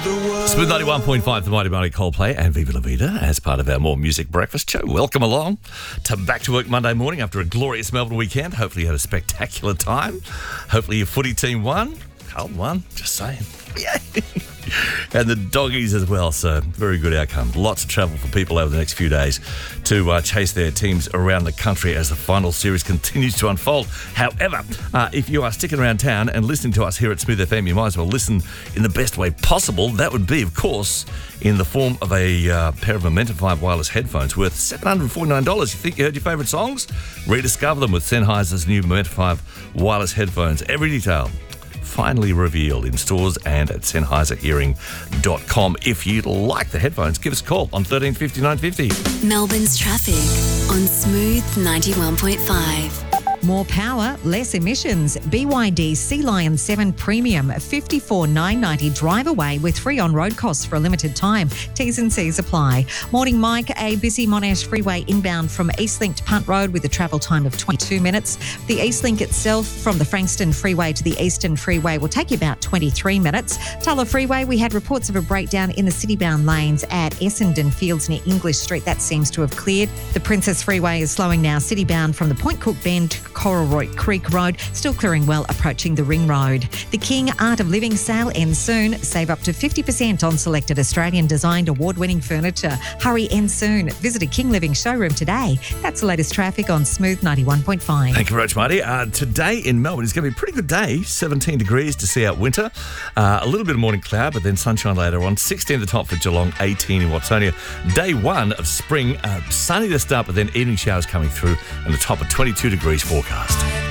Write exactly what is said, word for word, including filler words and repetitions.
Smooth ninety-one point five, the Mighty Mighty Coldplay and Viva La Vida as part of our More Music Breakfast show. Welcome along to Back to Work Monday morning after a glorious Melbourne weekend. Hopefully you had a spectacular time. Hopefully your footy team won. Carlton won, just saying. Yeah. And the doggies as well, so very good outcome. Lots of travel for people over the next few days to uh, chase their teams around the country as the final series continues to unfold. However, uh, if you are sticking around town and listening to us here at Smooth F M, you might as well listen in the best way possible. That would be, of course, in the form of a uh, pair of Momentum five wireless headphones worth seven hundred forty-nine dollars. You think you heard your favourite songs? Rediscover them with Sennheiser's new Momentum five wireless headphones. Every detail finally revealed in stores and at Sennheiser Hearing dot com. If you'd like the headphones, give us a call on thirteen fifty, nine fifty. Melbourne's traffic on Smooth ninety-one point five. More power, less emissions. B Y D Sea Lion seven Premium, fifty-four thousand nine hundred ninety drive away with free on-road costs for a limited time. T's and C's apply. Morning, Mike. A busy Monash Freeway inbound from Eastlink to Punt Road with a travel time of twenty-two minutes. The Eastlink itself from the Frankston Freeway to the Eastern Freeway will take you about twenty-three minutes. Tulla Freeway, we had reports of a breakdown in the city-bound lanes at Essendon Fields near English Street. That seems to have cleared. The Princess Freeway is slowing now, city-bound from the Point Cook Bend to Coralroy Creek Road, still clearing well approaching the Ring Road. The King Art of Living sale ends soon. Save up to fifty percent on selected Australian-designed award-winning furniture. Hurry, ends soon. Visit a King Living showroom today. That's the latest traffic on Smooth ninety-one point five. Thank you very much, Marty. Uh, today in Melbourne is going to be a pretty good day. seventeen degrees to see out winter. Uh, a little bit of morning cloud, but then sunshine later on. sixteen at the top for Geelong, eighteen in Watsonia. Day one of spring, uh, sunny to start, but then evening showers coming through and the top of twenty-two degrees forecast.